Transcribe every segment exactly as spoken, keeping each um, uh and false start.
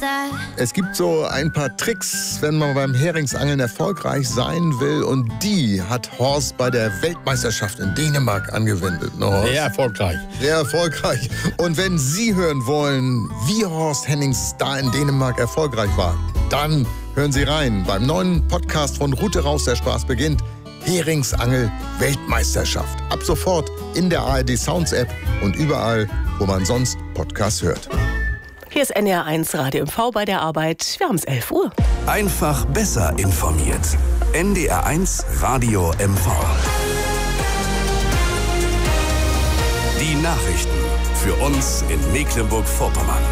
Es gibt so ein paar Tricks, wenn man beim Heringsangeln erfolgreich sein will. Und die hat Horst bei der Weltmeisterschaft in Dänemark angewendet. Ne, Horst? Sehr erfolgreich. Sehr erfolgreich. Und wenn Sie hören wollen, wie Horst Hennings da in Dänemark erfolgreich war, dann hören Sie rein beim neuen Podcast von Rute raus, der Spaß beginnt. Heringsangel Weltmeisterschaft. Ab sofort in der A R D Sounds App und überall, wo man sonst Podcasts hört. Hier ist N R eins Radio M V bei der Arbeit. Wir haben es elf Uhr. Einfach besser informiert. N D R eins Radio M V. Die Nachrichten für uns in Mecklenburg-Vorpommern.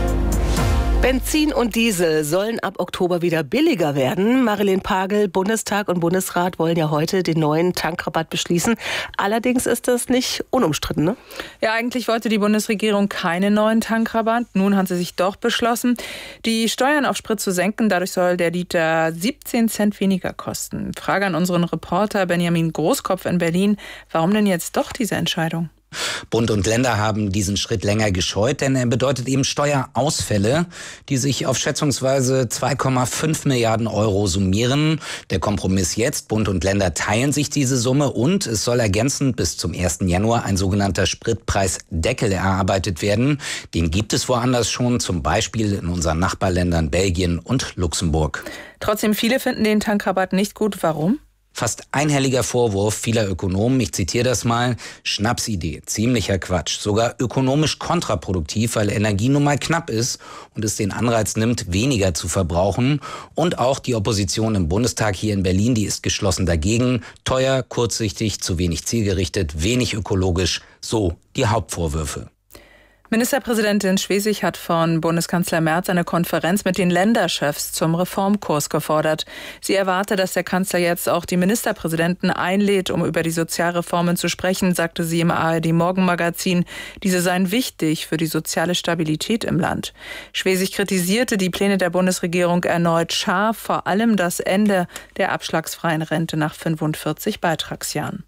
Benzin und Diesel sollen ab Oktober wieder billiger werden. Marilyn Pagel, Bundestag und Bundesrat wollen ja heute den neuen Tankrabatt beschließen. Allerdings ist das nicht unumstritten, ne? Ja, eigentlich wollte die Bundesregierung keinen neuen Tankrabatt. Nun hat sie sich doch beschlossen, die Steuern auf Sprit zu senken. Dadurch soll der Liter siebzehn Cent weniger kosten. Frage an unseren Reporter Benjamin Großkopf in Berlin. Warum denn jetzt doch diese Entscheidung? Bund und Länder haben diesen Schritt länger gescheut, denn er bedeutet eben Steuerausfälle, die sich auf schätzungsweise zwei Komma fünf Milliarden Euro summieren. Der Kompromiss jetzt, Bund und Länder teilen sich diese Summe und es soll ergänzend bis zum ersten Januar ein sogenannter Spritpreisdeckel erarbeitet werden. Den gibt es woanders schon, zum Beispiel in unseren Nachbarländern Belgien und Luxemburg. Trotzdem, viele finden den Tankrabatt nicht gut. Warum? Fast einhelliger Vorwurf vieler Ökonomen, ich zitiere das mal, Schnapsidee, ziemlicher Quatsch, sogar ökonomisch kontraproduktiv, weil Energie nun mal knapp ist und es den Anreiz nimmt, weniger zu verbrauchen. Und auch die Opposition im Bundestag hier in Berlin, die ist geschlossen dagegen. Teuer, kurzsichtig, zu wenig zielgerichtet, wenig ökologisch, so die Hauptvorwürfe. Ministerpräsidentin Schwesig hat von Bundeskanzler Merz eine Konferenz mit den Länderchefs zum Reformkurs gefordert. Sie erwarte, dass der Kanzler jetzt auch die Ministerpräsidenten einlädt, um über die Sozialreformen zu sprechen, sagte sie im A R D-Morgenmagazin. Diese seien wichtig für die soziale Stabilität im Land. Schwesig kritisierte die Pläne der Bundesregierung erneut scharf, vor allem das Ende der abschlagsfreien Rente nach fünfundvierzig Beitragsjahren.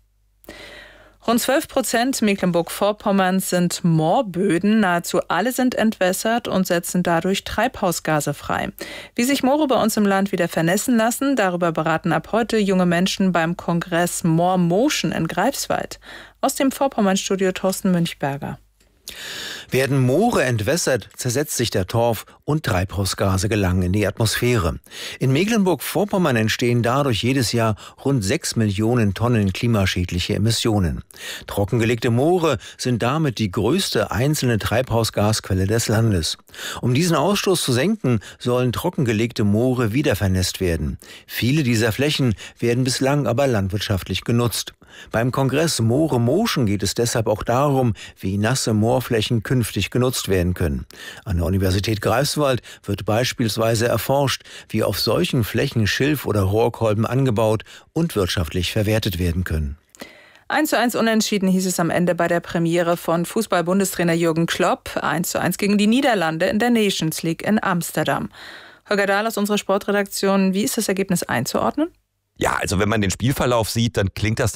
Rund zwölf Prozent Mecklenburg-Vorpommerns sind Moorböden. Nahezu alle sind entwässert und setzen dadurch Treibhausgase frei. Wie sich Moore bei uns im Land wieder vernässen lassen, darüber beraten ab heute junge Menschen beim Kongress More Motion in Greifswald. Aus dem Vorpommern-Studio Thorsten Münchberger. Werden Moore entwässert, zersetzt sich der Torf und Treibhausgase gelangen in die Atmosphäre. In Mecklenburg-Vorpommern entstehen dadurch jedes Jahr rund sechs Millionen Tonnen klimaschädliche Emissionen. Trockengelegte Moore sind damit die größte einzelne Treibhausgasquelle des Landes. Um diesen Ausstoß zu senken, sollen trockengelegte Moore wiedervernässt werden. Viele dieser Flächen werden bislang aber landwirtschaftlich genutzt. Beim Kongress More Motion geht es deshalb auch darum, wie nasse Moorflächen künftig genutzt werden können. An der Universität Greifswald wird beispielsweise erforscht, wie auf solchen Flächen Schilf- oder Rohrkolben angebaut und wirtschaftlich verwertet werden können. eins zu eins unentschieden hieß es am Ende bei der Premiere von Fußball-Bundestrainer Jürgen Klopp. eins zu eins gegen die Niederlande in der Nations League in Amsterdam. Holger Dahl aus unserer Sportredaktion, wie ist das Ergebnis einzuordnen? Ja, also wenn man den Spielverlauf sieht, dann klingt das